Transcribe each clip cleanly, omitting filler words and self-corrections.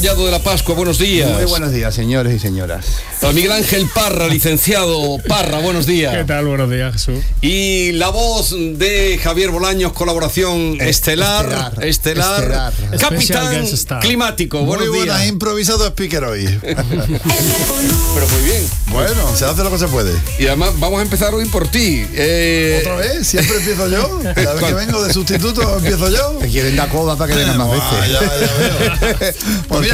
De la Pascua, buenos días. Muy buenos días, señores y señoras. A Miguel Ángel Parra, licenciado Parra, buenos días. ¿Qué tal? Buenos días, Jesús. Y la voz de Javier Bolaños, colaboración estelar. Capitán climático, buenos días. Muy buenas, improvisado speaker hoy. Pero muy bien. Bueno, se hace lo que se puede. Y además vamos a empezar hoy por ti. ¿Otra vez? ¿Siempre empiezo yo? Cada vez que vengo de sustituto empiezo yo. Te quieren dar coba para que vengan más veces. Ya veo. Porque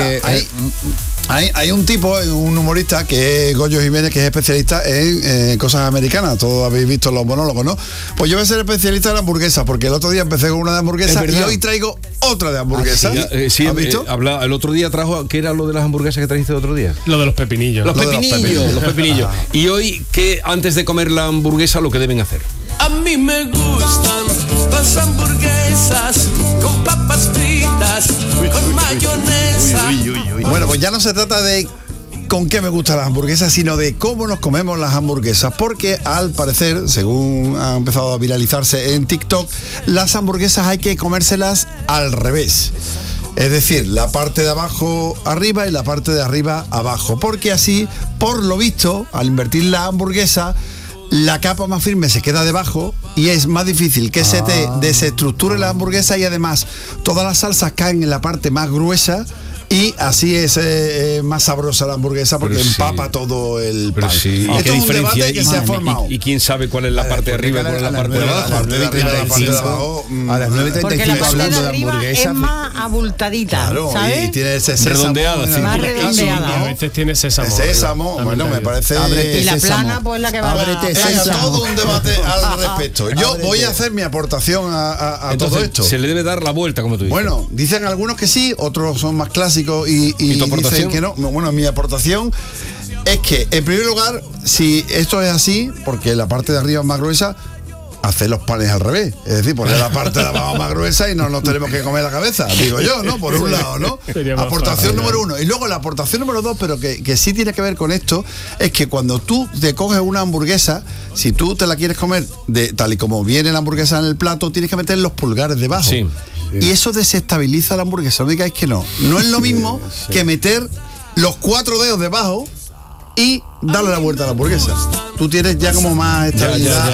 hay un tipo, un humorista, que es Goyo Jiménez, que es especialista en cosas americanas. Todos habéis visto los monólogos, ¿no? Pues yo voy a ser especialista en hamburguesas, porque el otro día empecé con una de hamburguesas y hoy traigo otra de hamburguesas. ¿Has visto? El otro día trajo, ¿qué era lo de las hamburguesas que trajiste el otro día? Lo de los pepinillos. Los pepinillos. Y hoy, ¿qué antes de comer la hamburguesa lo que deben hacer? A mí me gustan las hamburguesas con papas fritas, con mayonesa. Bueno, pues ya no se trata de con qué me gustan las hamburguesas, sino de cómo nos comemos las hamburguesas, porque al parecer, según ha empezado a viralizarse en TikTok, las hamburguesas hay que comérselas al revés. Es decir, la parte de abajo arriba y la parte de arriba abajo, porque así, por lo visto, al invertir la hamburguesa, la capa más firme se queda debajo y es más difícil que se te desestructure la hamburguesa, y además todas las salsas caen en la parte más gruesa y así es más sabrosa la hamburguesa, porque empapa todo el pan. Sí. Esto es un debate que se ha formado. ¿Y quién sabe cuál es la parte de arriba y cuál es la parte de abajo? La parte de arriba, la parte de abajo. A las 9:35 porque la parte de hablando de arriba hamburguesas. es más abultadita, Claro, ¿sabes? y tiene ese sésamo. Redondeada, sí. Más Y redondeada. a veces tiene sésamo. Sésamo, bueno, me parece. Y la plana, pues la que va Ábrete, a... Hay sésamo. todo un debate al respecto. Yo voy a hacer mi aportación a Entonces, todo esto. se le debe dar la vuelta, como tú dices. Bueno, dicen algunos que sí, otros son más clásicos y tu aportación? dicen que no. Bueno, mi aportación es que, en primer lugar, si esto es así, porque la parte de arriba es más gruesa, hacer los panes al revés, es decir, poner la parte de abajo más gruesa y no nos tenemos que comer la cabeza, digo yo, ¿no? Por un lado, ¿no? Aportación número uno. Y luego la aportación número dos, pero que sí tiene que ver con esto, es que cuando tú te coges una hamburguesa, si tú te la quieres comer tal y como viene la hamburguesa en el plato, tienes que meter los pulgares debajo. Sí. Y eso desestabiliza la hamburguesa, no digáis que no. No es lo mismo que meter los 4 dedos debajo y darle la vuelta a la hamburguesa. Tú tienes ya como más estabilidad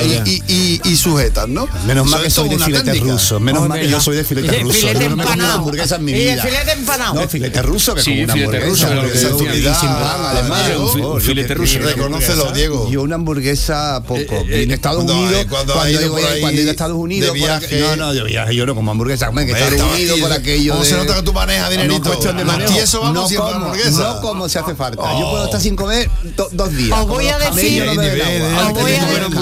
y sujetas, ¿no? Menos mal que Eso soy de es una filete técnica. ruso. Menos mal que yo soy de filete ruso. Filete Yo no me como una empanado. hamburguesa en mi Y de vida. filete empanado. No, filete ruso, que Sí, como una filete hamburguesa. ruso, que claro, y sin pan, además. un filete ruso. Reconócelo, Diego. Yo una hamburguesa poco. En Estados cuando Unidos, ha ido por ahí cuando he ido a Estados Unidos, de viaje. no, de viaje, yo no como hamburguesa. Hombre, que Estados Estaba Unidos aquí, por aquello ¿cómo de... se nota que tú manejas dinerito? No, cuestión de Más manejo. tieso vamos No siempre a la como, hamburguesa. no como si hace falta. Yo puedo estar sin comer 2 días. Os voy a decir... Os voy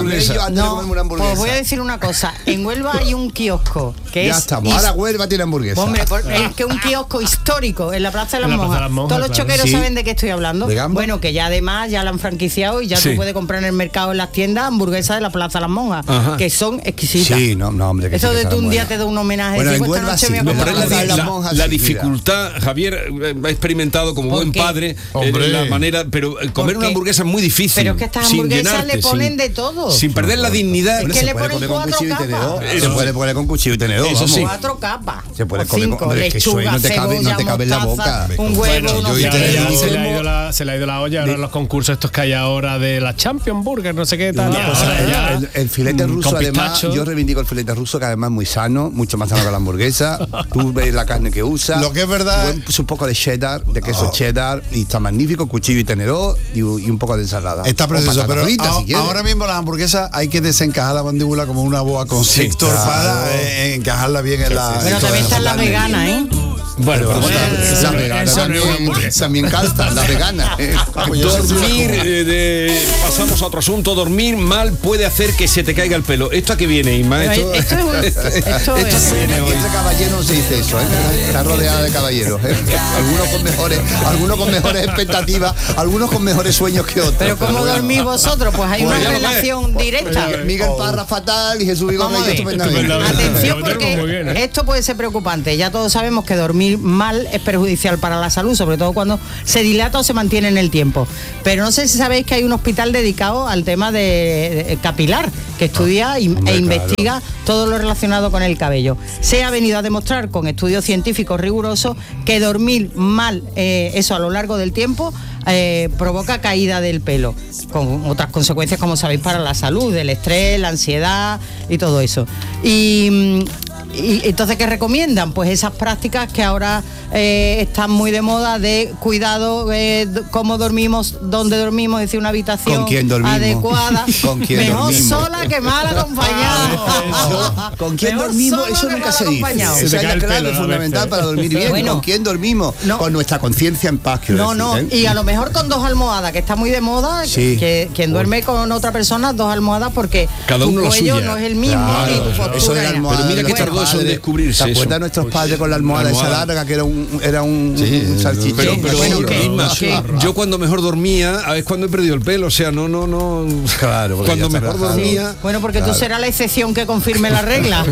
a decir una cosa. En Huelva hay un kiosco que Ya es... estamos. Ahora Huelva tiene hamburguesa. Hombre, es que un kiosco histórico en la Plaza de las En la Plaza Monjas. de las Monjas, Todos los claro. choqueros Sí. saben de qué estoy hablando. ¿De gamba? Bueno, que ya además ya la han franquiciado y ya Sí. tú puedes comprar en el mercado, en las tiendas, hamburguesas de la Plaza de las Monjas, Ajá. que son exquisitas. Sí, no, hombre. Que Eso sí que de tú estarán un día buenas. te da un homenaje. Bueno, decir, en pues esta Huelva noche sí. me voy a No, comer pero la es la plaza de las isla- monjas. La sí, dificultad, Javier ha experimentado como ¿Por buen qué? padre Hombre. la manera, pero comer ¿Por una qué? hamburguesa es muy difícil. Pero es que estas sin hamburguesas llenarte, le ponen sin- de todo. Sin perder la dignidad. Es que Se le puede ponen comer con 4 cuchillo y tenedor. capas. Se Eso puede sí. poner con cuchillo y tenedor. Eso vamos. sí. 4 capas. Se puede o comer con- 5, hombre, es que eso ahí lechuga, no te cabe- no cebolla, te cabe en la mostaza, boca. un huevo, unos yo Ya, tengo- se le ha ido la olla ahora en los concursos estos que hay ahora de la Champion Burger, no sé qué tal. Una O cosa, sea, ya, el filete ruso, con además, pistacho. yo reivindico el filete ruso, que además es muy sano, mucho más sano que la hamburguesa. Tú ves la carne que usa. Lo que es verdad- Pues un poco de cheddar, de queso cheddar, y está magnífico, cuchillo y tenedor, y un poco de ensalada. Está O precioso, patatas pero fritas, si quieres. ahora mismo las hamburguesas hay que desencajar la mandíbula como una boa constrictor claro. para encajarla bien en la... Bueno, en también toda están las carne. veganas, ¿eh? Bueno, pero La vegana eso no es una hamburguesa. también calza, la vegana. dormir, pasamos a otro asunto. Dormir mal puede hacer que se te caiga el pelo. ¿Esto a qué viene, Inma? Pero esto es Entre caballeros no se dice eso, ¿eh? Está rodeada de caballeros, ¿eh? Algunos con mejores expectativas, algunos con mejores sueños que otros. Pero ¿cómo bueno. dormís vosotros? Pues hay una Pues ya lo relación directa. Miguel Parra fatal y Jesús Vigorra Vamos a ver. estupendamente. Atención, Muy bien, porque ¿eh? esto puede ser preocupante. Ya todos sabemos que dormir mal es perjudicial para la salud, sobre todo cuando se dilata o se mantiene en el tiempo. Pero no sé si sabéis que hay un hospital dedicado al tema de capilar, que estudia e investiga todo lo relacionado con el cabello. Se ha venido a demostrar con estudios científicos rigurosos que dormir mal, eso a lo largo del tiempo, provoca caída del pelo, con otras consecuencias, como sabéis, para la salud, el estrés, la ansiedad y todo eso. Y entonces, ¿qué recomiendan? Pues esas prácticas que ahora están muy de moda, de cuidado, cómo dormimos, dónde dormimos, es decir, una habitación ¿con quién dormimos? Adecuada. ¿Con quién mejor dormimos? Sola que mal acompañada. ¿Con quién Mejor dormimos? sola Eso que nunca mal se dice. acompañado. Esa es la clave fundamental para dormir bien. Bueno, ¿con quién dormimos? no. Con nuestra conciencia en paz, quiero decir, Y a lo mejor con 2 almohadas, que está muy de moda, Sí. que quien duerme con otra persona, 2 almohadas, porque Cada uno tu la cuello suya. no es el mismo, Claro, ni tu postura. eso de la ni nada. almohada. Pero mira de que nuestros tardó eso en padres. descubrirse. ¿Te acuerdas eso? de nuestros padres con la almohada esa larga, que era un salchichón? Pero Bueno, yo cuando mejor dormía es cuando he perdido el pelo, o sea, no. Claro, porque Cuando ya está mejor relajado. dormía. Bueno, porque tú serás la excepción que confirme la regla.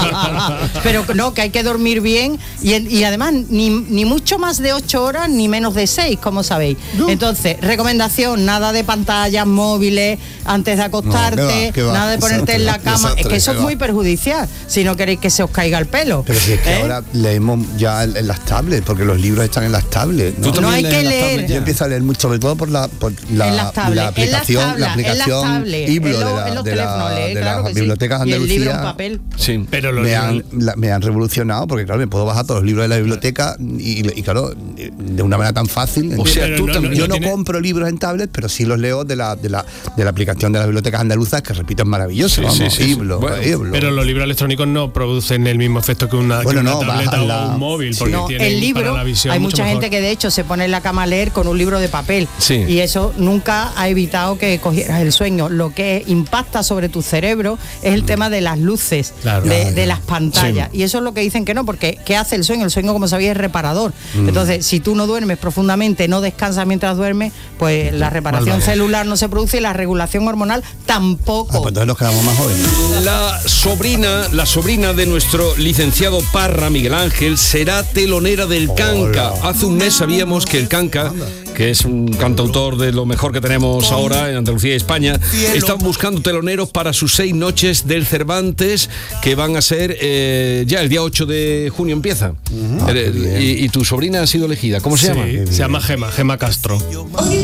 Pero no, que hay que dormir bien y además ni mucho más de 8 horas ni menos de 6, como sabéis. Entonces, recomendación, nada de pantallas móviles antes de acostarte, No, ¿qué va? nada de ponerte en la cama. Desastre, Es que eso ¿qué es va? muy perjudicial si no queréis que se os caiga el pelo. Pero si es que ¿Eh? ahora leemos ya en las tablets, porque los libros están en las tablets. ¿no? No hay que leer. Yo empiezo a leer mucho, sobre todo por la En las tablets, la aplicación, en las tablets, Iblo en los teléfonos, lee, de claro las que sí. bibliotecas Y el libro en Andalucía. papel. Sí. Pero los Me han revolucionado, porque claro, me puedo bajar todos los libros de la biblioteca y claro, de una manera tan fácil. O sea, Pero tú no, también. yo no tiene- compro libros en tablet, pero sí los leo de la aplicación de las bibliotecas andaluzas, que repito, es maravilloso. Sí, vamos, sí, sí. Iblo, Bueno, Iblo. Pero los libros electrónicos no producen el mismo efecto que una, Bueno, que una no, tableta bajan o un móvil, sí. porque No, tienen el libro, para la visión hay mucho mucha mejor. gente que de hecho se pone en la cama a leer con un libro de papel. Sí. Y eso nunca ha evitado que cogieras el sueño. Lo que impacta sobre tu cerebro es el tema de las luces, Claro. de las pantallas. Y eso es lo que dicen que no, porque ¿qué hace el sueño? El sueño, como sabéis, es reparador. Entonces, si tú no duermes profundamente, no descansas mientras duermes, pues la reparación celular no se produce y la regulación hormonal tampoco. Pues entonces nos quedamos más jóvenes. La sobrina de nuestro licenciado Parra, Miguel Ángel, será telonera del Canca. Hace un mes sabíamos que el Canca, que es un cantautor de lo mejor que tenemos ahora en Andalucía y España, están buscando teloneros para sus 6 noches del Cervantes, que van a ser ya el día 8 de junio empieza. Y tu sobrina ha sido elegida. ¿Cómo se llama? Sí, se llama Gema Castro.